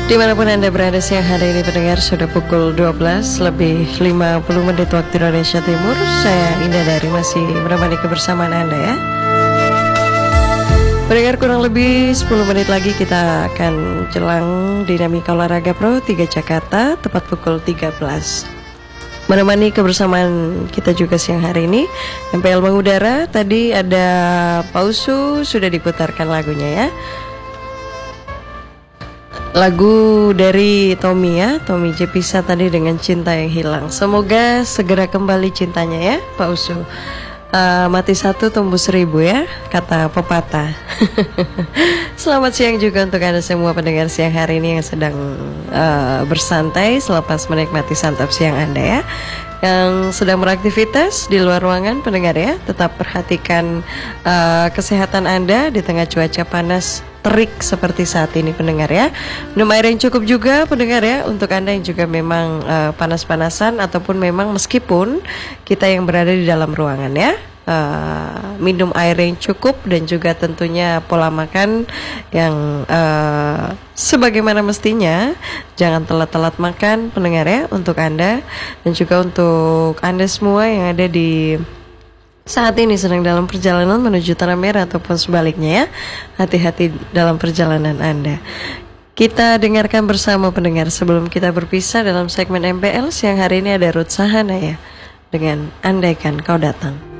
Dimanapun Anda berada siang hari ini pendengar, sudah pukul 12 lebih 50 menit waktu Indonesia Timur. Saya Indah Dari masih menemani kebersamaan Anda ya. Pendengar, kurang lebih 10 menit lagi kita akan jelang Dinamika Olahraga Pro 3 Jakarta tepat pukul 13. Menemani kebersamaan kita juga siang hari ini MPL mengudara. Tadi ada Pausu, sudah diputarkan lagunya ya. Lagu dari Tommy ya, Tommy Jepisa tadi dengan Cinta Yang Hilang. Semoga segera kembali cintanya ya Pak Usu. Mati satu tumbuh seribu ya, kata pepatah. Selamat siang juga untuk Anda semua pendengar siang hari ini yang sedang bersantai selepas menikmati santap siang Anda ya. Yang sedang beraktivitas di luar ruangan pendengar ya, tetap perhatikan kesehatan Anda di tengah cuaca panas terik seperti saat ini pendengar ya. Minum air yang cukup juga pendengar ya, untuk Anda yang juga memang panas-panasan ataupun memang meskipun kita yang berada di dalam ruangan ya. Minum air yang cukup dan juga tentunya pola makan yang sebagaimana mestinya. Jangan telat-telat makan pendengar ya, untuk Anda dan juga untuk Anda semua yang ada di saat ini sedang dalam perjalanan menuju Tanah Merah ataupun sebaliknya ya. Hati-hati dalam perjalanan Anda. Kita dengarkan bersama pendengar sebelum kita berpisah dalam segmen MPL siang hari ini ada Ruth Sahana ya dengan Andaikan Kau Datang.